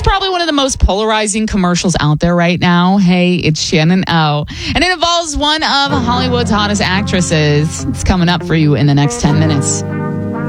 probably one of the most polarizing commercials out there right now. Hey, it's Shannon O. And it involves one of Hollywood's hottest actresses. It's coming up for you in the next 10 minutes.